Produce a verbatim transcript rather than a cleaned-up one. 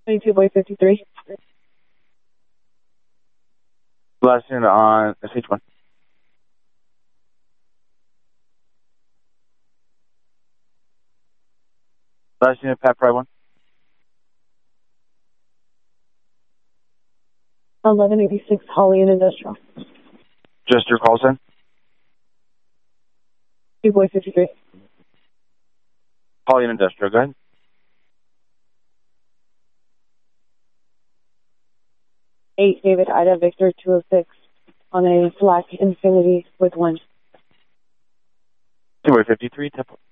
twenty-two boy fifty-three. Last unit on S H one. Last unit, Pat Pry one. eleven eighty-six Holly and Industrial. Just your call sign. two boy fifty-three. Holly and Industrial, go ahead. eight David Ida Victor two oh six on a black Infinity with one. two boy fifty-three, tip.